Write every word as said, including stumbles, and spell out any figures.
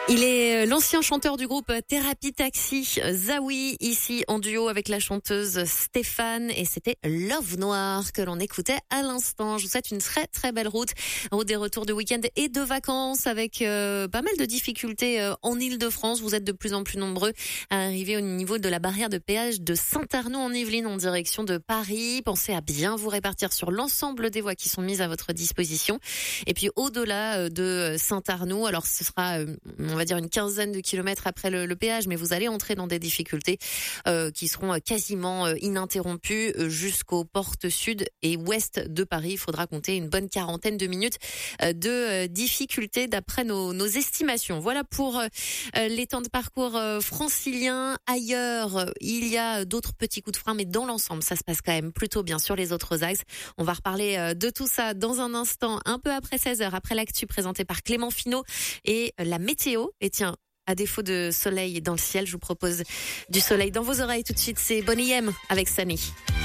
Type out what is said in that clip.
Il est l'ancien chanteur du groupe Thérapie Taxi, Zawi, ici en duo avec la chanteuse Stéphane, et c'était Love Noir que l'on écoutait à l'instant. Je vous souhaite une très très belle route, route des retours de week-end et de vacances avec euh, pas mal de difficultés euh, en Île-de-France. Vous êtes de plus en plus nombreux à arriver au niveau de la barrière de péage de Saint-Arnaud en Yvelines en direction de Paris. Pensez à bien vous répartir sur l'ensemble des voies qui sont mises à votre disposition. Et puis au-delà de Saint-Arnaud, alors ce sera on va dire une quinzaine de kilomètres après le, le péage, mais vous allez entrer dans des difficultés euh, qui seront quasiment euh, ininterrompues euh, jusqu'aux portes sud et ouest de Paris. Il faudra compter une bonne quarantaine de minutes euh, de euh, difficultés d'après nos, nos estimations. Voilà pour euh, les temps de parcours euh, franciliens. Ailleurs, euh, il y a d'autres petits coups de frein, mais dans l'ensemble, ça se passe quand même plutôt bien sur les autres axes. On va reparler euh, de tout ça dans un instant, un peu après seize heures, après l'actu présentée par Clément Finot et euh, la météo. Et tiens, à défaut de soleil dans le ciel, je vous propose du soleil dans vos oreilles tout de suite. C'est Bonnie M avec Sani.